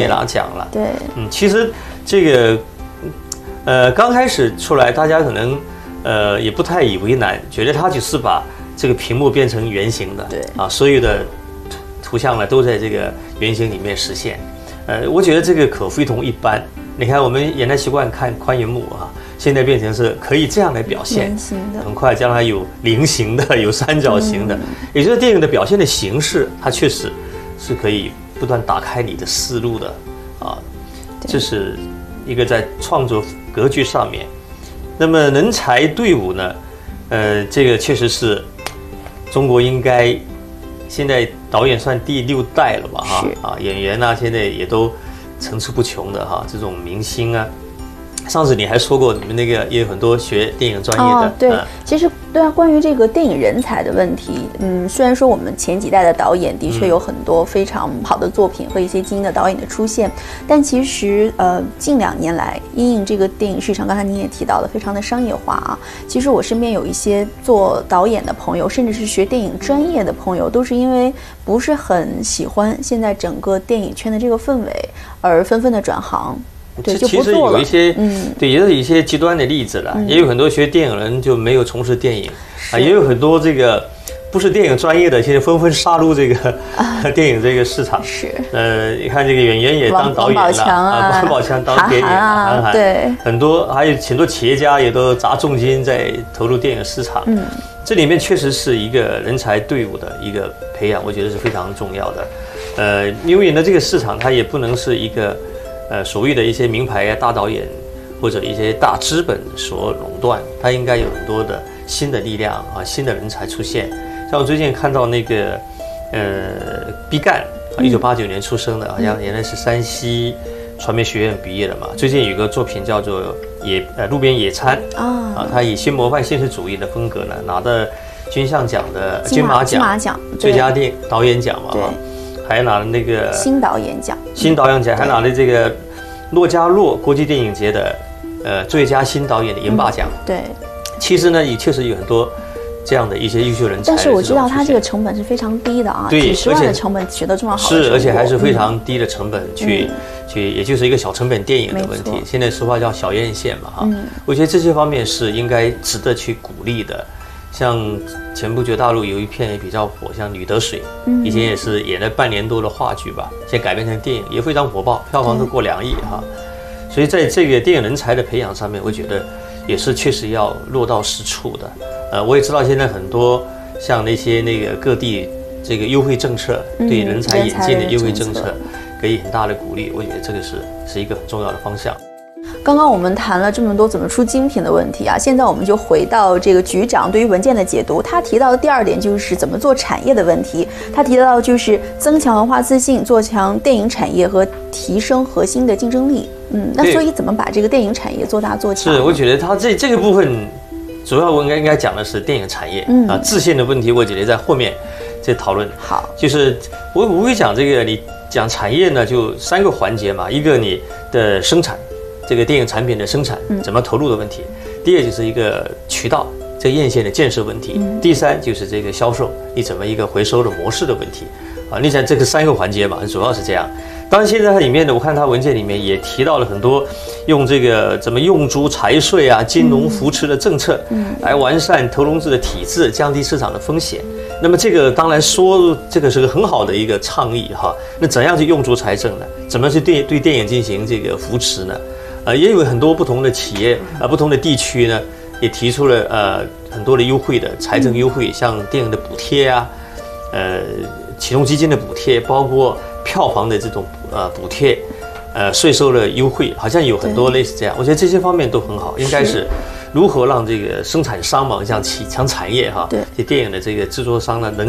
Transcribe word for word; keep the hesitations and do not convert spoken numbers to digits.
也拿奖了。 对， 嗯，其实这个呃刚开始出来，大家可能呃也不太以为难，觉得它只是把这个屏幕变成圆形的， 对啊，所有的图像呢都在这个圆形里面实现。呃，我觉得这个可非同一般。你看，我们原来习惯看宽银幕啊，现在变成是可以这样来表现， 圆形的， 很快将来有菱形的，有三角形的，嗯、也就是电影的表现的形式，它确实是可以不断打开你的思路的啊。这是一个在创作格局上面。那么人才队伍呢，呃，这个确实是中国应该现在导演算第六代了吧？哈啊，演员呢、啊、现在也都层出不穷的哈，这种明星啊。上次你还说过，你们那个也有很多学电影专业的。 哦，对， 嗯、 其实对啊，关于这个电影人才的问题，嗯，虽然说我们前几代的导演的确有很多非常好的作品和一些精英的导演的出现，但其实呃，近两年来，因应这个电影市场，刚才您也提到了，非常的商业化啊。其实我身边有一些做导演的朋友，甚至是学电影专业的朋友，都是因为不是很喜欢现在整个电影圈的这个氛围，而纷纷的转行。对，就不做了。 其实有一些， 嗯， 对，也有一些极端的例子了，嗯、也有很多学电影人就没有从事电影，啊，也有很多这个不是电影专业的，现在纷纷杀入这个、啊、电影这个市场。 是， 呃，你看这个演员也当导演了， 王宝强啊， 王宝强当电影啊，韩寒，对， 很多还有很多企业家也都砸重金在投入电影市场。嗯，这里面确实是一个人才队伍的一个培养，我觉得是非常重要的。呃，因为呢，这个市场它也不能是一个。呃，所谓的一些名牌啊、大导演或者一些大资本所垄断，它应该有很多的新的力量啊、新的人才出现。像我最近看到那个，呃，毕赣，一九八九年出生的，好像原来是山西传媒学院毕业的嘛。最近有个作品叫做《野呃路边野餐》啊，他以新模范现实主义的风格呢，拿的金像奖的金马奖、 金马奖最佳电导演奖嘛。还拿了那个新导演奖， 新导演奖还拿了这个洛迦诺国际电影节的呃最佳新导演的银霸奖。 嗯、对， 其实呢也确实有很多这样的一些优秀人才。 但是我知道他这个成本是非常低的啊， 对， 几十万的成本取得这么好的是，而且还是非常低的成本去、嗯、去，也就是一个小成本电影的问题。现在俗话叫小院线嘛哈、嗯，我觉得这些方面是应该值得去鼓励的。像前不久大陆有一片也比较火，像《女得水》，以前也是演了半年多的话剧吧，现在改编成电影也非常火爆，票房都过两亿哈。所以在这个电影人才的培养上面，我觉得也是确实要落到实处的。呃，我也知道现在很多像那些那个各地这个优惠政策，对人才引进的优惠政策给予很大的鼓励，我觉得这个是是一个很重要的方向。 刚刚我们谈了这么多怎么出精品的问题啊，现在我们就回到这个局长对于文件的解读。他提到的第二点就是怎么做产业的问题。他提到就是增强文化自信，做强电影产业和提升核心的竞争力。嗯，那所以怎么把这个电影产业做大做强？ 是，我觉得他这这个部分主要我应该应该讲的是电影产业、嗯、啊，自信的问题，我觉得在后面再讨论。 好， 就是我我会讲这个，你讲产业呢，就三个环节嘛，一个你的生产。这个电影产品的生产怎么投入的问题，嗯、第二就是一个渠道这个院线的建设问题，嗯、第三就是这个销售你怎么一个回收的模式的问题啊。你想这个三个环节嘛，主要是这样。当然现在它里面呢，我看它文件里面也提到了很多用这个怎么用足财税啊、金融扶持的政策，嗯，来完善投融资的体制，降低市场的风险。那么这个当然说这个是个很好的一个倡议哈。那怎样去用足财政呢？怎么去对对电影进行这个扶持呢？呃，也有很多不同的企业啊、呃，不同的地区呢，也提出了呃很多的优惠的财政优惠，像电影的补贴啊，呃，启动基金的补贴，包括票房的这种呃补贴，呃，税收的优惠，好像有很多类似这样。我觉得这些方面都很好，应该是如何让这个生产商嘛，像起强产业哈，对，这电影的这个制作商呢，能